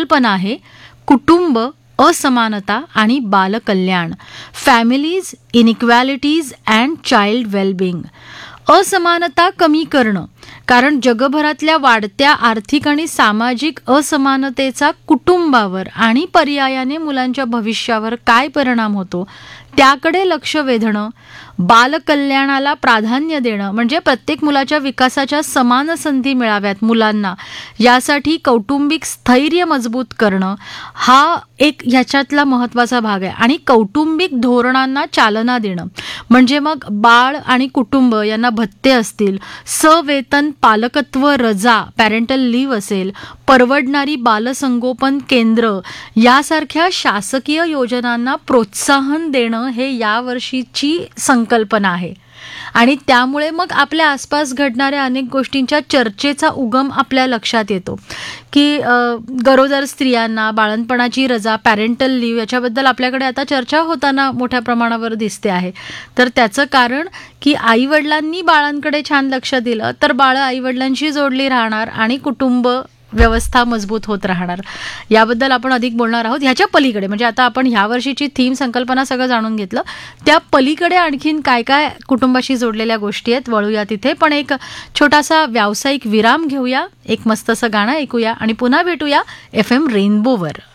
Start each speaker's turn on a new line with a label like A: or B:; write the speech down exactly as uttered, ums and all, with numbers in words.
A: संकल्पना आहे कुटुंब, असमानता आणि बालकल्याण. Families, इनइक्वॅलिटीज and child wellbeing. असमानता कमी करणं, कारण जगभरातल्या वाढत्या आर्थिक आणि सामाजिक असमानतेचा कुटुंबावर आणि पर्यायाने मुलांच्या भविष्यावर काय परिणाम होतो त्याकडे लक्ष वेधणं. बालकल्याणाला प्राधान्य देणं, म्हणजे प्रत्येक मुलाच्या विकासाच्या समान संधी मिळाव्यात मुलांना, यासाठी कौटुंबिक स्थैर्य मजबूत करणं हा एक ह्याच्यातला महत्त्वाचा भाग आहे. आणि कौटुंबिक धोरणांना चालना देणं, म्हणजे मग बाळ आणि कुटुंब यांना भत्ते असतील, सवेतन पालकत्व रजा पॅरेंटल लीव्ह असेल, परवडणारी बालसंगोपन केंद्र यासारख्या शासकीय योजनांना प्रोत्साहन देणं हे यावर्षीची संकल्पना आहे. आणि त्यामुळे मग आपल्या आसपास घडणाऱ्या अनेक गोष्टींच्या चर्चेचा उगम आपल्या लक्षात येतो की गरोदर स्त्रियांना बाळंतपणाची रजा पॅरेंटल लीव्ह याच्याबद्दल आपल्याकडे आता चर्चा होताना मोठ्या प्रमाणावर दिसते आहे. तर त्याचं कारण की आईवडिलांनी बाळांकडे छान लक्ष दिलं तर बाळं आईवडिलांशी जोडली राहणार आणि कुटुंब व्यवस्था मजबूत होत राहणार. याबद्दल आपण अधिक बोलणार आहोत. ह्याच्या पलीकडे म्हणजे आता आपण ह्या वर्षीची थीम संकल्पना सगळं जाणून घेतलं, त्या पलीकडे आणखीन काय काय कुटुंबाशी जोडलेल्या गोष्टी आहेत वळूया तिथे. पण एक छोटासा व्यावसायिक विराम घेऊया, एक मस्त असं गाणं ऐकूया आणि पुन्हा भेटूया एफ एम रेनबोवर.